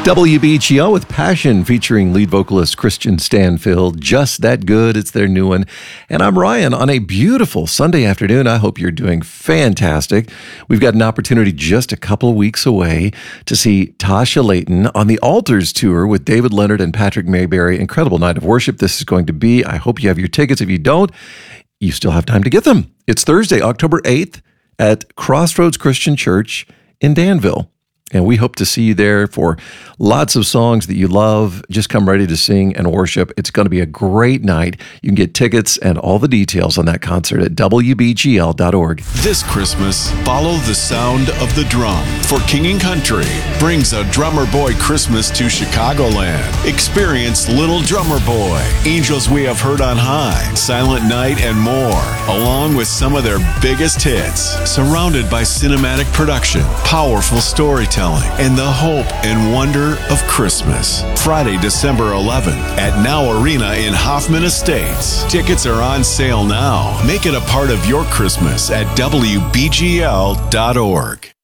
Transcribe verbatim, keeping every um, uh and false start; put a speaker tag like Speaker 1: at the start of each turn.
Speaker 1: W B G L with Passion featuring lead vocalist Christian Stanfield. Just That Good. It's their new one. And I'm Ryan on a beautiful Sunday afternoon. I hope you're doing fantastic. We've got an opportunity just a couple of weeks away to see Tasha Layton on the Altars Tour with David Leonard and Patrick Mayberry. Incredible night of worship this is going to be. I hope you have your tickets. If you don't, you still have time to get them. It's Thursday, October eighth at Crossroads Christian Church in Danville. And we hope to see you there for lots of songs that you love. Just come ready to sing and worship. It's going to be a great night. You can get tickets and all the details on that concert at W B G L dot org.
Speaker 2: This Christmas, follow the sound of the drum. For King and Country brings a Drummer Boy Christmas to Chicagoland. Experience Little Drummer Boy, Angels We Have Heard on High, Silent Night, and more, along with some of their biggest hits. Surrounded by cinematic production, powerful storytelling, and the hope and wonder of Christmas. Friday, December eleventh at Now Arena in Hoffman Estates. Tickets are on sale now. Make it a part of your Christmas at W B G L dot org.